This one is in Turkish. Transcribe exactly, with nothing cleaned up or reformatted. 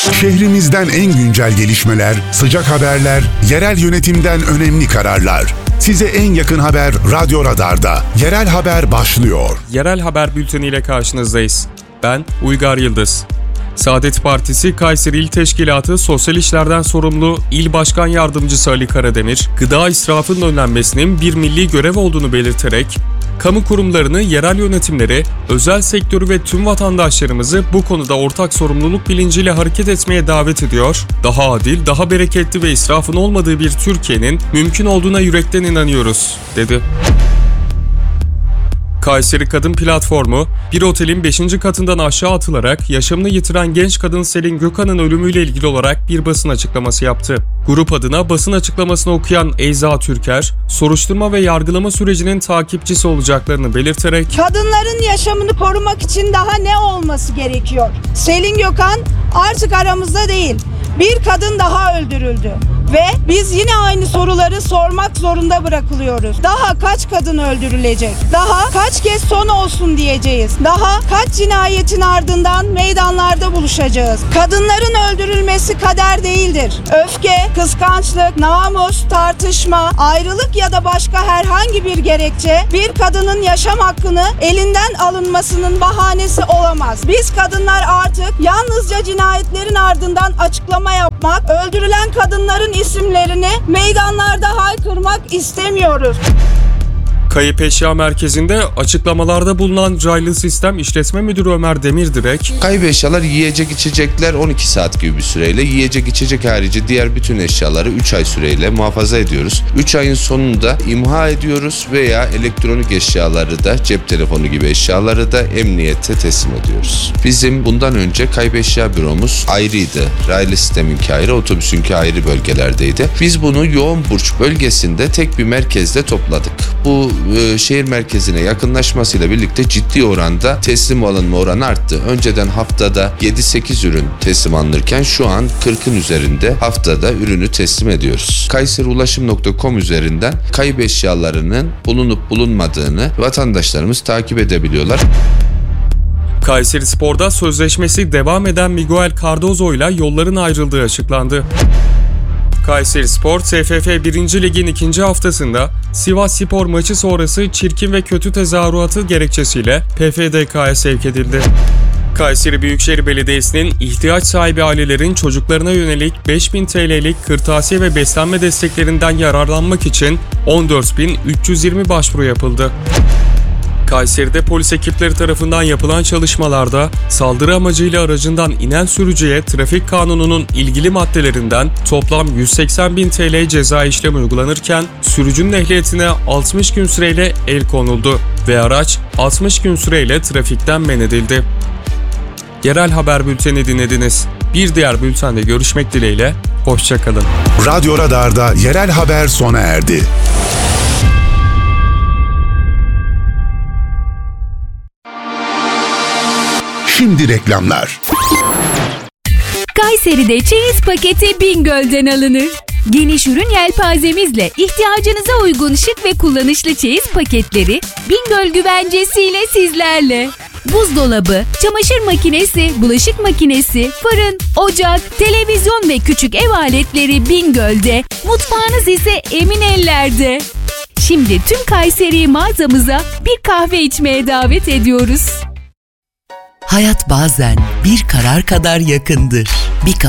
Şehrimizden en güncel gelişmeler, sıcak haberler, yerel yönetimden önemli kararlar. Size en yakın haber Radyo Radar'da. Yerel Haber başlıyor. Yerel Haber Bülteni ile karşınızdayız. Ben Uygar Yıldız. Saadet Partisi Kayseri İl Teşkilatı Sosyal İşlerden sorumlu İl Başkan Yardımcısı Ali Karademir, gıda israfının önlenmesinin bir milli görev olduğunu belirterek, kamu kurumlarını, yerel yönetimleri, özel sektörü ve tüm vatandaşlarımızı bu konuda ortak sorumluluk bilinciyle hareket etmeye davet ediyor, daha adil, daha bereketli ve israfın olmadığı bir Türkiye'nin mümkün olduğuna yürekten inanıyoruz, dedi. Kayseri Kadın Platformu, bir otelin beşinci katından aşağı atılarak yaşamını yitiren genç kadın Selin Gökhan'ın ölümüyle ilgili olarak bir basın açıklaması yaptı. Grup adına basın açıklamasını okuyan Eyza Türker, soruşturma ve yargılama sürecinin takipçisi olacaklarını belirterek, kadınların yaşamını korumak için daha ne olması gerekiyor? Selin Gökhan artık aramızda değil. Bir kadın daha öldürüldü. Ve biz yine aynı soruları sormak zorunda bırakılıyoruz. Daha kaç kadın öldürülecek? Daha kaç kez son olsun diyeceğiz? Daha kaç cinayetin ardından meydanlarda buluşacağız? Kadınların öldürülmesi kader değildir. Öfke, kıskançlık, namus, tartışma, ayrılık ya da başka herhangi bir gerekçe bir kadının yaşam hakkını elinden alınmasının bahanesi olamaz. Biz kadınlar artık yalnızca cinayetlerin ardından açıklama yapmak, öldürülen kadınların isimlerini meydanlarda haykırmak istemiyoruz. Kayıp Eşya Merkezi'nde açıklamalarda bulunan Raylı Sistem İşletme Müdürü Ömer Demirdirek, kayıp eşyalar, yiyecek içecekler on iki saat gibi bir süreyle, yiyecek içecek harici diğer bütün eşyaları üç ay süreyle muhafaza ediyoruz. üç ayın sonunda imha ediyoruz veya elektronik eşyaları da, cep telefonu gibi eşyaları da emniyete teslim ediyoruz. Bizim bundan önce kayıp eşya büromuz ayrıydı. Raylı Sistem'inki ayrı, otobüsünki ayrı bölgelerdeydi. Biz bunu Yoğun Burç bölgesinde tek bir merkezde topladık. Bu şehir merkezine yakınlaşmasıyla birlikte ciddi oranda teslim alınma oranı arttı. Önceden haftada yedi sekiz ürün teslim alınırken şu an kırkın üzerinde haftada ürünü teslim ediyoruz. kayseri ulaşım nokta com üzerinden kayıp eşyalarının bulunup bulunmadığını vatandaşlarımız takip edebiliyorlar. Kayseri Spor'da sözleşmesi devam eden Miguel Cardozo ile yolların ayrıldığı açıklandı. Kayseri Spor, T F F birinci Lig'in ikinci haftasında Sivas Spor maçı sonrası çirkin ve kötü tezahüratı gerekçesiyle P F D K'ya sevk edildi. Kayseri Büyükşehir Belediyesi'nin ihtiyaç sahibi ailelerin çocuklarına yönelik beş bin T L'lik kırtasiye ve beslenme desteklerinden yararlanmak için on dört bin üç yüz yirmi başvuru yapıldı. Kayseri'de polis ekipleri tarafından yapılan çalışmalarda saldırı amacıyla aracından inen sürücüye trafik kanununun ilgili maddelerinden toplam yüz seksen bin T L ceza işlemi uygulanırken sürücünün ehliyetine altmış gün süreyle el konuldu ve araç altmış gün süreyle trafikten men edildi. Yerel Haber Bülteni dinlediniz. Bir diğer bültende görüşmek dileğiyle, hoşça kalın. Radyo Radar'da Yerel Haber sona erdi. Şimdi reklamlar. Kayseri'de çeyiz paketi Bingöl'den alınır. Geniş ürün yelpazemizle ihtiyacınıza uygun şık ve kullanışlı çeyiz paketleri Bingöl güvencesiyle sizlerle. Buzdolabı, çamaşır makinesi, bulaşık makinesi, fırın, ocak, televizyon ve küçük ev aletleri Bingöl'de, mutfağınız ise emin ellerde. Şimdi tüm Kayseri mağazamıza bir kahve içmeye davet ediyoruz. Hayat bazen bir karar kadar yakındır. Bir